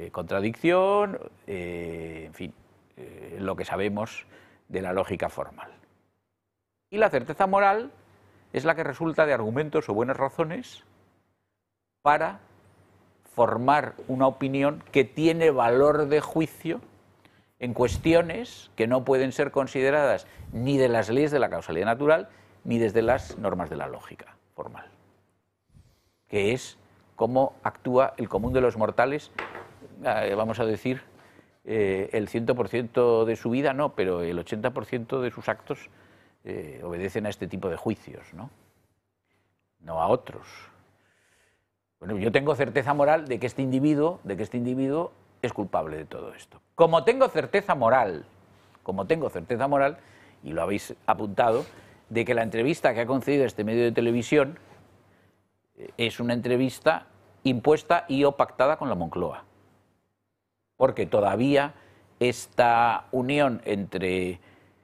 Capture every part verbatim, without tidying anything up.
eh, contradicción, eh, en fin, eh, lo que sabemos de la lógica formal. Y la certeza moral es la que resulta de argumentos o buenas razones para formar una opinión que tiene valor de juicio en cuestiones que no pueden ser consideradas ni de las leyes de la causalidad natural ni desde las normas de la lógica formal, que es cómo actúa el común de los mortales, eh, vamos a decir, eh, el cien por ciento de su vida no, pero el ochenta por ciento de sus actos eh, obedecen a este tipo de juicios, ¿no? No a otros. Bueno, yo tengo certeza moral de que este individuo, de que este individuo es culpable de todo esto. Como tengo certeza moral, como tengo certeza moral, y lo habéis apuntado, de que la entrevista que ha concedido este medio de televisión es una entrevista impuesta y o pactada con la Moncloa. Porque todavía esta unión entre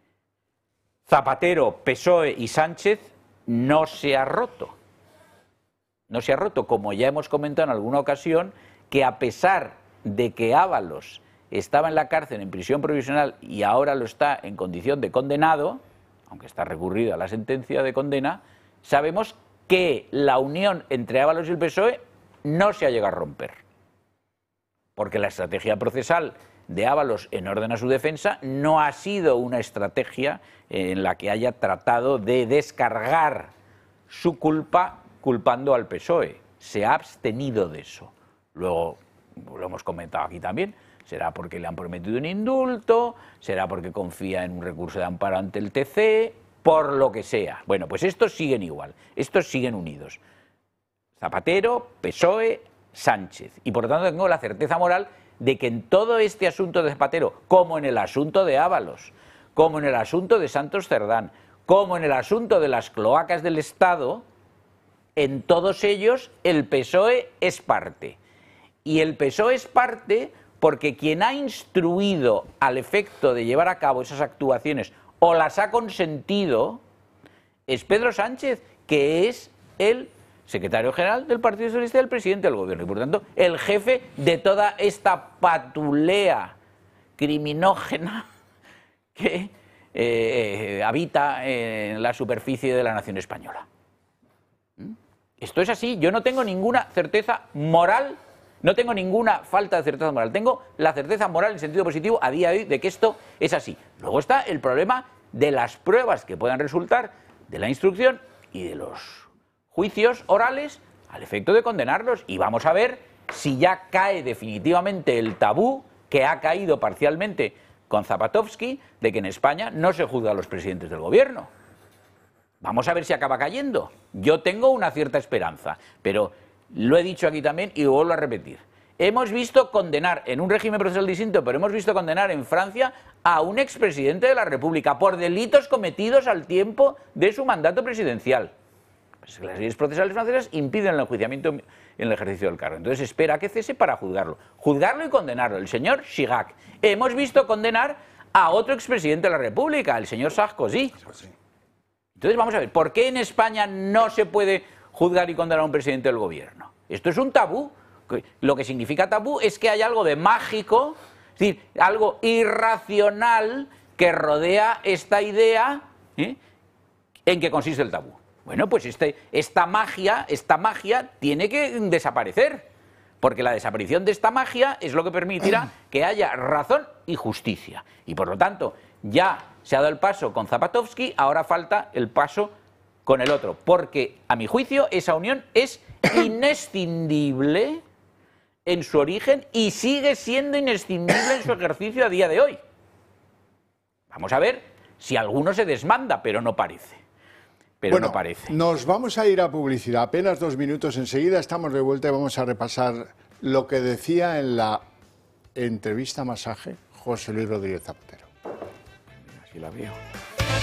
Zapatero, P S O E y Sánchez no se ha roto. No se ha roto, como ya hemos comentado en alguna ocasión, que a pesar de que Ábalos estaba en la cárcel en prisión provisional y ahora lo está en condición de condenado, aunque está recurrido a la sentencia de condena, sabemos que la unión entre Ábalos y el P S O E no se ha llegado a romper. Porque la estrategia procesal de Ábalos en orden a su defensa no ha sido una estrategia en la que haya tratado de descargar su culpa culpando al P S O E. Se ha abstenido de eso. Luego, lo hemos comentado aquí también, será porque le han prometido un indulto, será porque confía en un recurso de amparo ante el T C, por lo que sea. Bueno, pues estos siguen igual, estos siguen unidos. Zapatero, P S O E, Sánchez. Y por lo tanto tengo la certeza moral de que en todo este asunto de Zapatero, como en el asunto de Ábalos, como en el asunto de Santos Cerdán, como en el asunto de las cloacas del Estado, en todos ellos el P S O E es parte. Y el P S O E es parte porque quien ha instruido al efecto de llevar a cabo esas actuaciones o las ha consentido es Pedro Sánchez, que es el secretario general del Partido Socialista y el presidente del gobierno, y por tanto el jefe de toda esta patulea criminógena que eh, habita en la superficie de la nación española. ¿Mm? Esto es así, yo no tengo ninguna certeza moral, no tengo ninguna falta de certeza moral, tengo la certeza moral en sentido positivo a día de hoy de que esto es así. Luego está el problema de las pruebas que puedan resultar de la instrucción y de los juicios orales al efecto de condenarlos, y vamos a ver si ya cae definitivamente el tabú que ha caído parcialmente con Zapatovsky de que en España no se juzga a los presidentes del gobierno. Vamos a ver si acaba cayendo. Yo tengo una cierta esperanza, pero lo he dicho aquí también y lo vuelvo a repetir. Hemos visto condenar en un régimen procesal distinto, pero hemos visto condenar en Francia a un expresidente de la República por delitos cometidos al tiempo de su mandato presidencial. Pues las leyes procesales francesas impiden el enjuiciamiento en el ejercicio del cargo. Entonces espera que cese para juzgarlo. Juzgarlo y condenarlo. El señor Chirac. Hemos visto condenar a otro expresidente de la República, el señor Sarkozy. Entonces vamos a ver, ¿por qué en España no se puede juzgar y condenar a un presidente del gobierno? Esto es un tabú. Lo que significa tabú es que hay algo de mágico, es decir, algo irracional que rodea esta idea, ¿eh? ¿En qué consiste el tabú? Bueno, pues este, esta magia, esta magia tiene que desaparecer, porque la desaparición de esta magia es lo que permitirá que haya razón y justicia. Y por lo tanto, ya se ha dado el paso con Zapatovsky, ahora falta el paso con el otro, porque a mi juicio esa unión es inescindible en su origen y sigue siendo inescindible en su ejercicio a día de hoy. Vamos a ver si alguno se desmanda, pero no parece. Pero bueno, no parece. Nos vamos a ir a publicidad, apenas dos minutos, enseguida estamos de vuelta y vamos a repasar lo que decía en la entrevista masaje José Luis Rodríguez Zapatero. Así la veo.